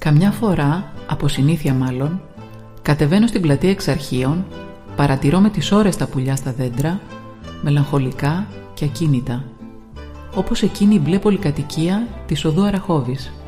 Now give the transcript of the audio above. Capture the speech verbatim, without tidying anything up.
Καμιά φορά, από συνήθεια μάλλον, κατεβαίνω στην πλατεία Εξαρχείων, παρατηρώ με τις ώρες τα πουλιά στα δέντρα, μελαγχολικά και ακίνητα, όπως εκείνη η μπλε πολυκατοικία της οδού Αραχώβης.